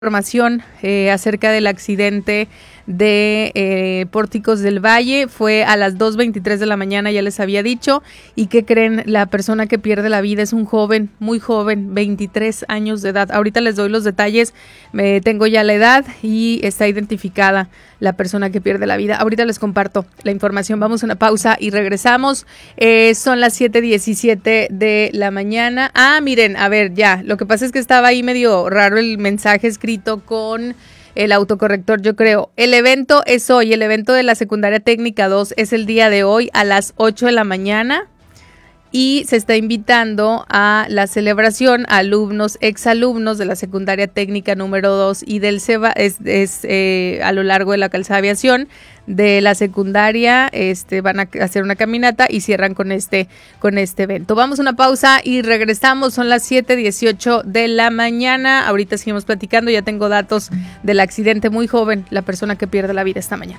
Información acerca del accidente de Pórticos del Valle. Fue a las 2:23 de la mañana, ya les había dicho. ¿Y qué creen? La persona que pierde la vida es un joven, muy joven, 23 años de edad. Ahorita les doy los detalles, tengo ya la edad y está identificada la persona que pierde la vida. Ahorita les comparto la información. Vamos a una pausa y regresamos. Son las 7:17 de la mañana. Miren, a ver, ya. Lo que pasa es que estaba ahí medio raro el mensaje escrito con el autocorrector, yo creo. El evento es hoy, el evento de la Secundaria Técnica 2 es el día de hoy a las 8 de la mañana y se está invitando a la celebración a alumnos, exalumnos de la Secundaria Técnica número 2 y del CEBA, a lo largo de la Calzada Aviación de la secundaria. Van a hacer una caminata y cierran con este evento. Vamos a una pausa y regresamos. Son las 7:18 de la mañana. Ahorita seguimos platicando. Ya tengo datos del accidente. Muy joven la persona que pierde la vida esta mañana.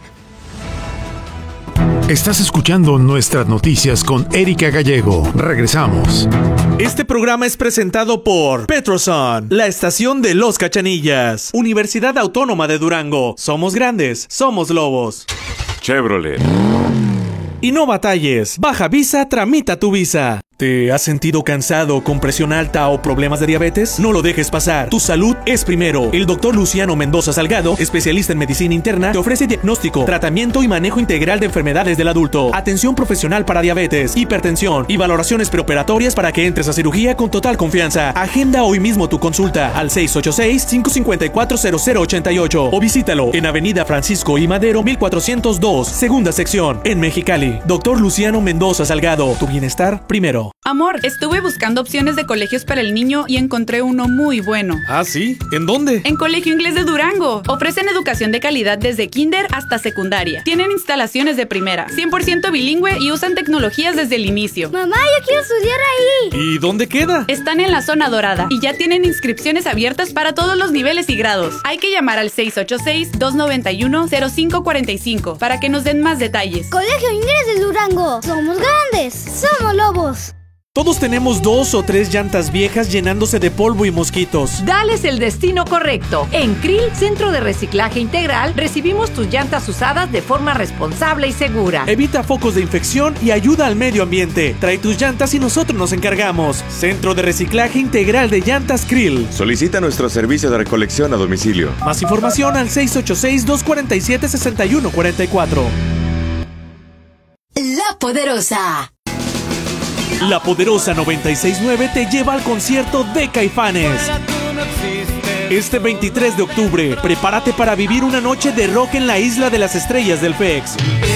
Estás escuchando Nuestras Noticias con Erika Gallego. Regresamos. Este programa es presentado por Petroson, la estación de Los Cachanillas, Universidad Autónoma de Durango. Somos grandes, somos lobos. Chevrolet. Y no batalles, baja visa, tramita tu visa. ¿Te has sentido cansado, con presión alta o problemas de diabetes? No lo dejes pasar. Tu salud es primero. El doctor Luciano Mendoza Salgado, especialista en medicina interna, te ofrece diagnóstico, tratamiento y manejo integral de enfermedades del adulto, atención profesional para diabetes, hipertensión y valoraciones preoperatorias para que entres a cirugía con total confianza. Agenda hoy mismo tu consulta al 686-554-0088 o visítalo en Avenida Francisco I. Madero, 1402, segunda sección, en Mexicali. Doctor Luciano Mendoza Salgado, tu bienestar primero. Amor, estuve buscando opciones de colegios para el niño y encontré uno muy bueno. ¿Ah, sí? ¿En dónde? En Colegio Inglés de Durango. Ofrecen educación de calidad desde kinder hasta secundaria. Tienen instalaciones de primera, 100% bilingüe y usan tecnologías desde el inicio. Mamá, yo quiero estudiar ahí. ¿Y dónde queda? Están en la zona dorada y ya tienen inscripciones abiertas para todos los niveles y grados. Hay que llamar al 686-291-0545 para que nos den más detalles. Colegio Inglés de Durango. Somos grandes, somos lobos. Todos tenemos 2 o 3 llantas viejas llenándose de polvo y mosquitos. Dales el destino correcto. En Krill, Centro de Reciclaje Integral, recibimos tus llantas usadas de forma responsable y segura. Evita focos de infección y ayuda al medio ambiente. Trae tus llantas y nosotros nos encargamos. Centro de Reciclaje Integral de Llantas Krill. Solicita nuestro servicio de recolección a domicilio. Más información al 686-247-6144. La Poderosa. La Poderosa 96.9 te lleva al concierto de Caifanes. Este 23 de octubre, prepárate para vivir una noche de rock en la Isla de las Estrellas del FEX.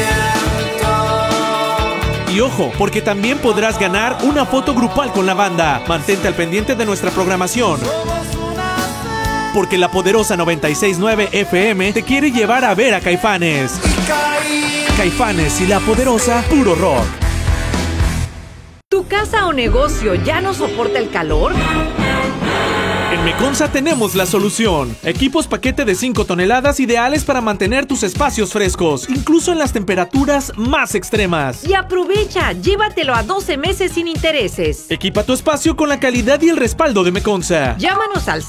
Y ojo, porque también podrás ganar una foto grupal con la banda. Mantente al pendiente de nuestra programación, porque La Poderosa 96.9 FM te quiere llevar a ver a Caifanes. Caifanes y La Poderosa, puro rock. ¿Tu casa o negocio ya no soporta el calor? En Meconza tenemos la solución. Equipos paquete de 5 toneladas ideales para mantener tus espacios frescos, incluso en las temperaturas más extremas. Y aprovecha, llévatelo a 12 meses sin intereses. Equipa tu espacio con la calidad y el respaldo de Meconza. Llámanos al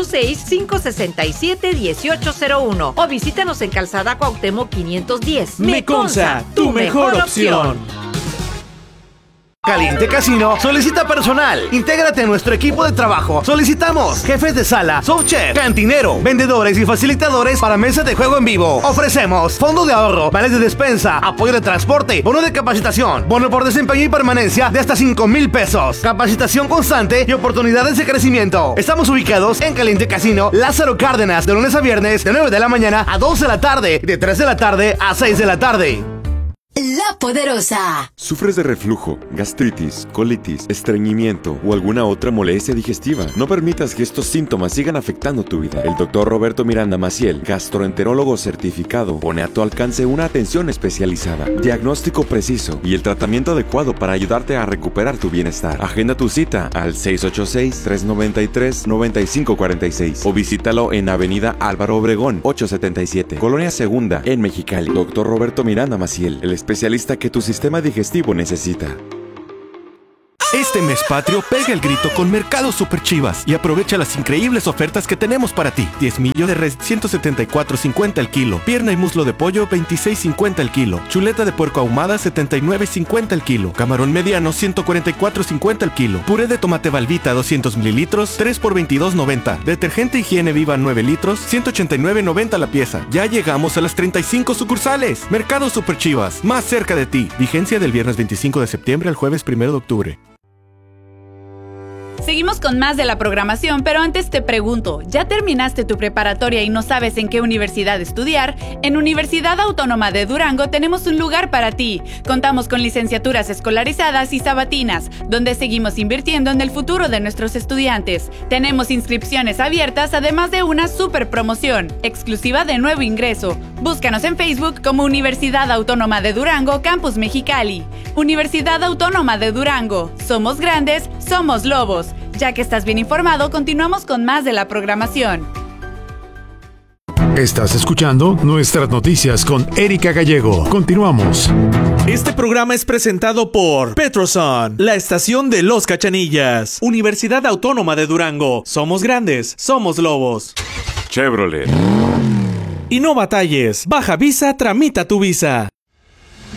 686-567-1801 o visítanos en Calzada Cuauhtémoc 510. Meconza, tu mejor opción. Caliente Casino solicita personal. Intégrate a nuestro equipo de trabajo. Solicitamos jefes de sala, subchef, cantinero, vendedores y facilitadores para mesas de juego en vivo. Ofrecemos fondo de ahorro, vales de despensa, apoyo de transporte, bono de capacitación, bono por desempeño y permanencia de hasta 5,000 pesos, capacitación constante y oportunidades de crecimiento. Estamos ubicados en Caliente Casino, Lázaro Cárdenas, de lunes a viernes, de 9 de la mañana a 12 de la tarde, de 3 de la tarde a 6 de la tarde. La Poderosa. ¿Sufres de reflujo, gastritis, colitis, estreñimiento o alguna otra molestia digestiva? No permitas que estos síntomas sigan afectando tu vida. El doctor Roberto Miranda Maciel, gastroenterólogo certificado, pone a tu alcance una atención especializada, diagnóstico preciso y el tratamiento adecuado para ayudarte a recuperar tu bienestar. Agenda tu cita al 686-393-9546 o visítalo en Avenida Álvaro Obregón, 877, Colonia Segunda, en Mexicali. Doctor Roberto Miranda Maciel, el especialista que tu sistema digestivo necesita. Este mes patrio pega el grito con Mercado Super Chivas y aprovecha las increíbles ofertas que tenemos para ti. 10 millo de res 174.50 el kilo, pierna y muslo de pollo 26.50 el kilo, chuleta de puerco ahumada 79.50 el kilo, camarón mediano 144.50 el kilo, puré de tomate Valvita 200 mililitros 3 por 22.90, detergente higiene viva 9 litros 189.90 la pieza. Ya llegamos a las 35 sucursales. Mercado Super Chivas, más cerca de ti. Vigencia del viernes 25 de septiembre al jueves 1 de octubre. Seguimos con más de la programación, pero antes te pregunto, ¿ya terminaste tu preparatoria y no sabes en qué universidad estudiar? En Universidad Autónoma de Durango tenemos un lugar para ti. Contamos con licenciaturas escolarizadas y sabatinas, donde seguimos invirtiendo en el futuro de nuestros estudiantes. Tenemos inscripciones abiertas, además de una super promoción, exclusiva de nuevo ingreso. Búscanos en Facebook como Universidad Autónoma de Durango, Campus Mexicali. Universidad Autónoma de Durango. Somos grandes, somos lobos. Ya que estás bien informado, continuamos con más de la programación. Estás escuchando Nuestras Noticias con Erika Gallego. Continuamos. Este programa es presentado por Petroson, la estación de Los Cachanillas. Universidad Autónoma de Durango. Somos grandes, somos lobos. Chevrolet. Y no batalles. Baja Visa, tramita tu visa.